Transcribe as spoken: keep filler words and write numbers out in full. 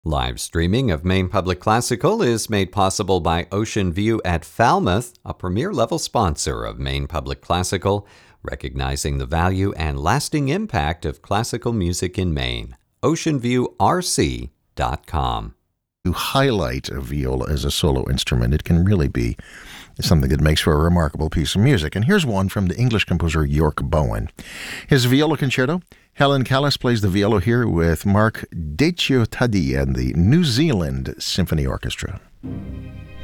Live streaming of Maine Public Classical is made possible by Ocean View at Falmouth, a premier-level sponsor of Maine Public Classical, recognizing the value and lasting impact of classical music in Maine. ocean view r c dot com. To highlight a viola as a solo instrument, it can really be something that makes for a remarkable piece of music. And here's one from the English composer York Bowen. His viola concerto. Helen Callis plays the viola here with Mark Decio Taddy and the New Zealand Symphony Orchestra.